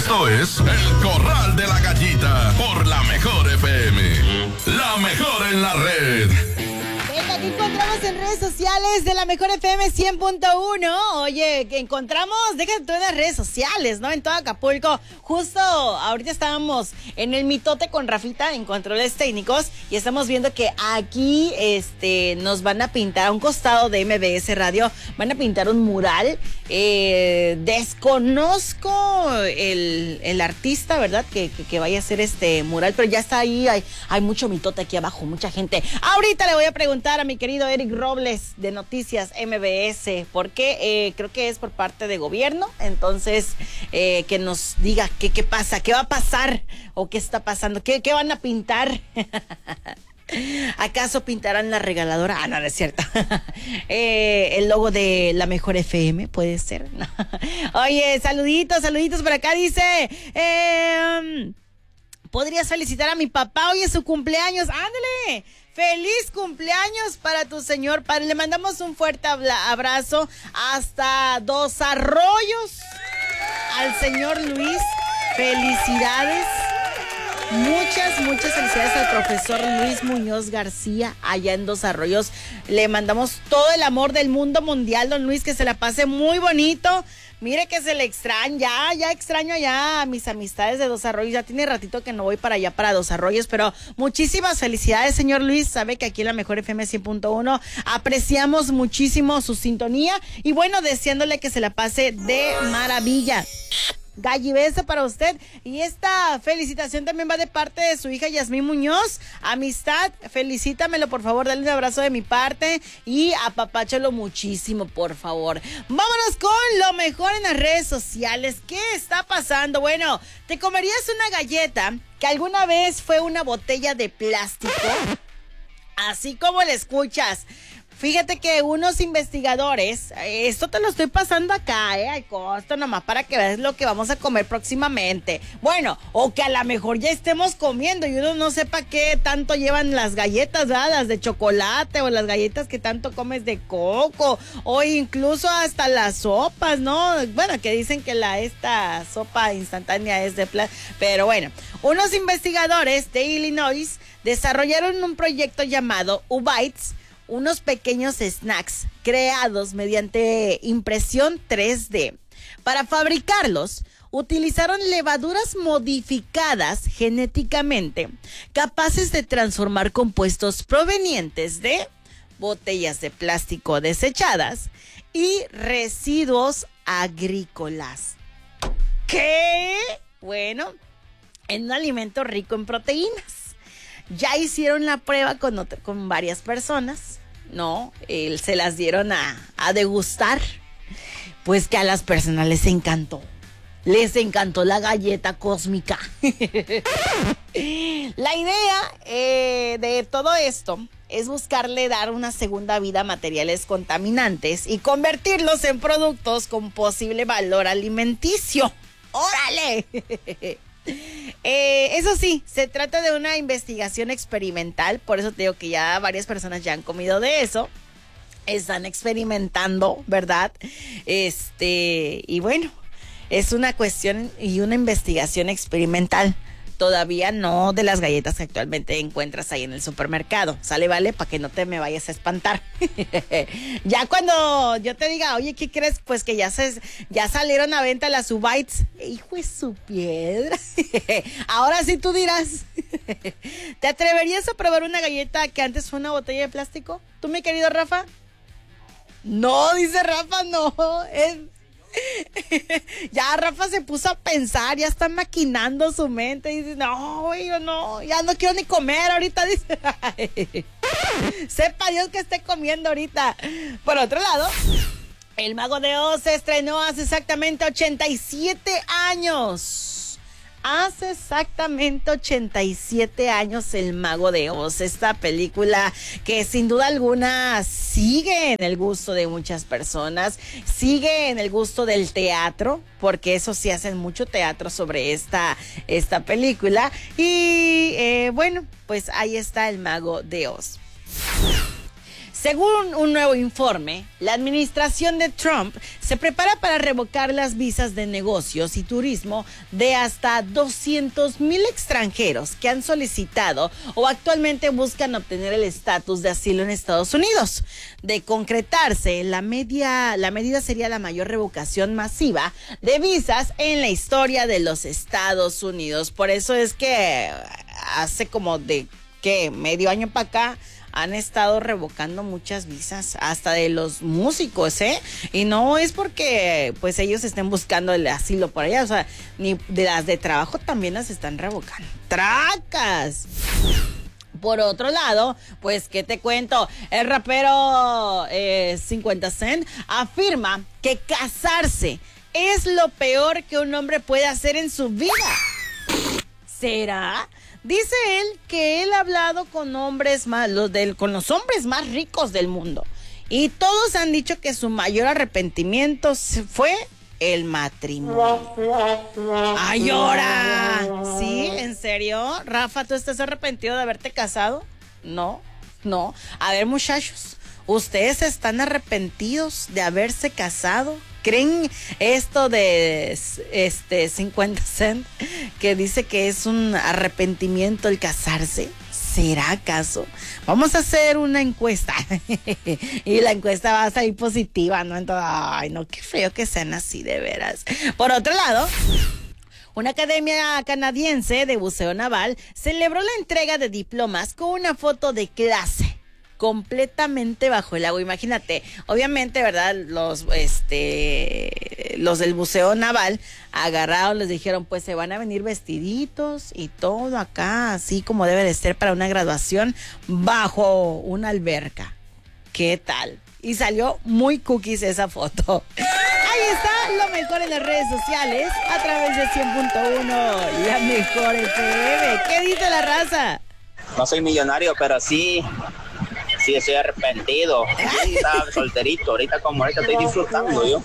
Esto es El Corral de la Gallita por la Mejor FM. La mejor en la red. Venga, ¿qué encontramos en redes sociales de la Mejor FM 100.1? Oye, que encontramos, déjate tú en las redes sociales, ¿no? En todo Acapulco. Justo ahorita estábamos en el mitote con Rafita en controles técnicos y estamos viendo que aquí nos van a pintar a un costado de MBS Radio, van a pintar un mural. Desconozco el artista, ¿verdad? Que vaya a hacer este mural, pero ya está ahí, hay mucho mitote aquí abajo, mucha gente. Ahorita le voy a preguntar a mi querido Eric Robles de Noticias MBS, porque creo que es por parte de gobierno, entonces que nos diga qué pasa, qué va a pasar o qué está pasando, qué van a pintar. ¿Acaso pintarán la regaladora? Ah, no es cierto. El logo de la Mejor FM, puede ser. No. Oye, saluditos por acá, dice... ¿podrías felicitar a mi papá? Hoy es su cumpleaños. ¡Ándale! ¡Feliz cumpleaños para tu señor padre! Le mandamos un fuerte abrazo hasta Dos Arroyos al señor Luis. ¡Felicidades! Muchas felicidades al profesor Luis Muñoz García allá en Dos Arroyos. Le mandamos todo el amor del mundo mundial, don Luis, que se la pase muy bonito. Mire que se le extraña, ya extraño ya a mis amistades de Dos Arroyos. Ya tiene ratito que no voy para allá, para Dos Arroyos, pero muchísimas felicidades, señor Luis. Sabe que aquí en la Mejor FM 100.1 apreciamos muchísimo su sintonía y bueno, deseándole que se la pase de maravilla. Gallibeso para usted. Y esta felicitación también va de parte de su hija Yasmín Muñoz. Amistad, felicítamelo por favor, dale un abrazo de mi parte y apapáchalo muchísimo, por favor. Vámonos con lo mejor en las redes sociales. ¿Qué está pasando? Bueno, ¿te comerías una galleta que alguna vez fue una botella de plástico? Así como le escuchas. Fíjate que unos investigadores, esto te lo estoy pasando acá, al costo, nomás para que veas lo que vamos a comer próximamente. Bueno, o que a lo mejor ya estemos comiendo y uno no sepa qué tanto llevan las galletas, ¿verdad? Las de chocolate o las galletas que tanto comes de coco, o incluso hasta las sopas, ¿no? Bueno, que dicen que esta sopa instantánea es de plástico, pero bueno, unos investigadores de Illinois desarrollaron un proyecto llamado U-Bites, unos pequeños snacks creados mediante impresión 3D. Para fabricarlos, utilizaron levaduras modificadas genéticamente, capaces de transformar compuestos provenientes de botellas de plástico desechadas y residuos agrícolas. ¿Qué? Bueno, en un alimento rico en proteínas. Ya hicieron la prueba con varias personas, ¿no? Se las dieron a degustar. Pues que a las personas les encantó. Les encantó la galleta cósmica. La idea de todo esto es buscarle dar una segunda vida a materiales contaminantes y convertirlos en productos con posible valor alimenticio. ¡Órale! Eso sí, se trata de una investigación experimental, por eso te digo que ya varias personas ya han comido de eso, están experimentando, ¿verdad? Y bueno, es una cuestión y una investigación experimental. Todavía no de las galletas que actualmente encuentras ahí en el supermercado. Sale, vale, para que no te me vayas a espantar. Ya cuando yo te diga, oye, ¿qué crees? Pues que ya salieron a venta las U-Bites. Hijo de su piedra. Ahora sí tú dirás. ¿Te atreverías a probar una galleta que antes fue una botella de plástico? ¿Tú, mi querido Rafa? No, dice Rafa, no. Ya Rafa se puso a pensar, ya está maquinando su mente y dice, no, yo no, ya no quiero ni comer ahorita, dice. Sepa Dios que esté comiendo ahorita. Por otro lado, El Mago de Oz se estrenó hace exactamente 87 años. Hace exactamente 87 años El Mago de Oz, esta película que sin duda alguna sigue en el gusto de muchas personas, sigue en el gusto del teatro, porque eso sí hacen mucho teatro sobre esta película. Y bueno, pues ahí está El Mago de Oz. Según un nuevo informe, la administración de Trump se prepara para revocar las visas de negocios y turismo de hasta 200,000 extranjeros que han solicitado o actualmente buscan obtener el estatus de asilo en Estados Unidos. De concretarse, la medida sería la mayor revocación masiva de visas en la historia de los Estados Unidos. Por eso es que hace como de medio año para acá han estado revocando muchas visas, hasta de los músicos, y no es porque pues ellos estén buscando el asilo por allá, o sea, ni de las de trabajo también las están revocando. ¡Tracas! Por otro lado, pues, ¿qué te cuento? El rapero 50 Cent afirma que casarse es lo peor que un hombre puede hacer en su vida. ¿Será? Dice él que él ha hablado con con los hombres más ricos del mundo y todos han dicho que su mayor arrepentimiento fue el matrimonio. ¡Ay, ahora! ¿Sí? ¿En serio? Rafa, ¿tú estás arrepentido de haberte casado? No. A ver, muchachos, ¿ustedes están arrepentidos de haberse casado? ¿Creen esto de 50 Cent que dice que es un arrepentimiento el casarse? ¿Será acaso? Vamos a hacer una encuesta y la encuesta va a salir positiva, ¿no? Entonces, ay, no, qué feo que sean así, de veras. Por otro lado, una academia canadiense de buceo naval celebró la entrega de diplomas con una foto de clase completamente bajo el agua. Imagínate, obviamente, ¿verdad? Los del buceo naval agarraron, les dijeron, pues se van a venir vestiditos y todo acá, así como debe de ser para una graduación bajo una alberca. ¿Qué tal? Y salió muy cookies esa foto. Ahí está lo mejor en las redes sociales a través de 100.1, la mejor FM. ¿Qué dice la raza? No soy millonario, pero sí estoy arrepentido. Sí, estaba solterito, ahorita estoy disfrutando yo.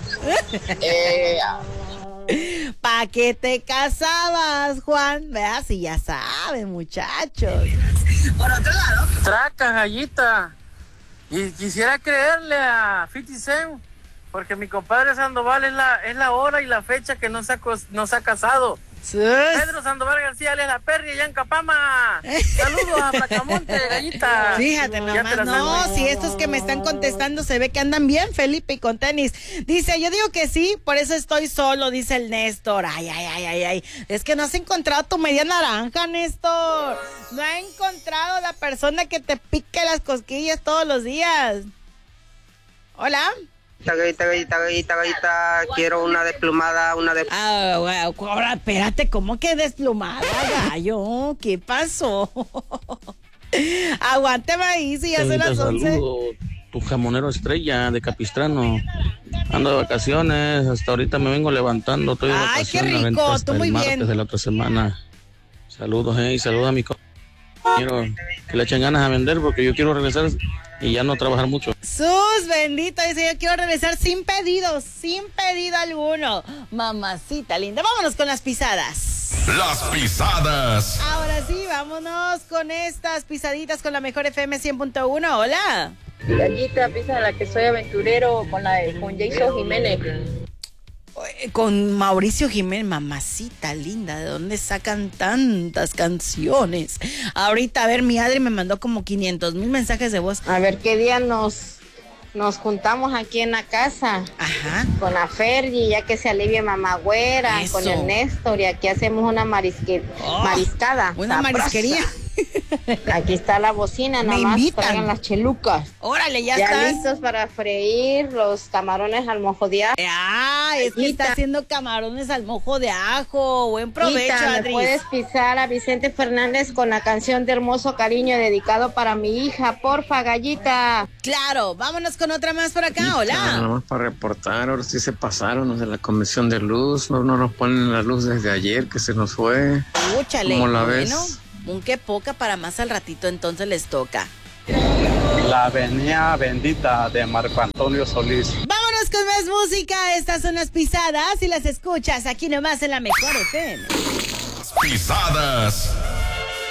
¿Pa' qué te casabas, Juan? Vea, si ya saben, muchachos. Por otro lado, Traca, gallita. Y quisiera creerle a 50 Cent, porque mi compadre Sandoval es la hora y la fecha que no se ha casado. Pedro Sandoval García, él es la Perry allá en Capama. Saludos a Placamonte, gallita. Fíjate nomás, no, si estos que me están contestando se ve que andan bien, Felipe, y con tenis. Dice, yo digo que sí, por eso estoy solo, dice el Néstor. Ay. Es que no has encontrado tu media naranja, Néstor. No ha encontrado la persona que te pique las cosquillas todos los días. Hola. Gallita, quiero una desplumada, Ahora, espérate, ¿cómo que desplumada, gallo? ¿Qué pasó? Aguante, maíz, y ya son las 11. Saludo, tu jamonero estrella de Capistrano. Ando de vacaciones, hasta ahorita me vengo levantando, estoy de vacaciones. Ay, qué rico, tú muy bien. Desde la otra semana. Saludos, y saludos a mi compañero, que le echen ganas a vender porque yo quiero regresar y ya no trabajar mucho. Sus bendito, dice, yo quiero regresar sin pedido alguno. Mamacita linda, vámonos con las pisadas. Las pisadas. Ahora sí, vámonos con estas pisaditas con la mejor FM 100.1. Hola. Gallita, pisa la que soy aventurero con Jason Jiménez. Con Mauricio Jiménez, mamacita linda, ¿de dónde sacan tantas canciones? Ahorita, a ver, mi Adri me mandó como 500,000 mensajes de voz. A ver qué día nos juntamos aquí en la casa. Ajá. Con la Fergie, ya que se alivie mamagüera, eso. con el Néstor, y aquí hacemos una mariscada. Una marisquería. Aquí está la bocina, nada más traigan las chelucas. Órale, ya están estás. listos para freír los camarones al mojo de ajo. Es que está haciendo camarones al mojo de ajo. Buen provecho, Adri. Adri. Puedes pisar a Vicente Fernández con la canción de Hermoso Cariño dedicado para mi hija, porfa, Gallita. Claro, vámonos con otra más por acá. Hola. Nada más para reportar, ahora sí se pasaron los de la Comisión de Luz, no nos ponen la luz desde ayer que se nos fue. Escúchale. ¿Cómo la ves? Bueno, un que poca para más al ratito, entonces les toca. La avenida bendita de Marco Antonio Solís. Vámonos con más música. Estas son las pisadas y las escuchas aquí nomás en la mejor FM. Pisadas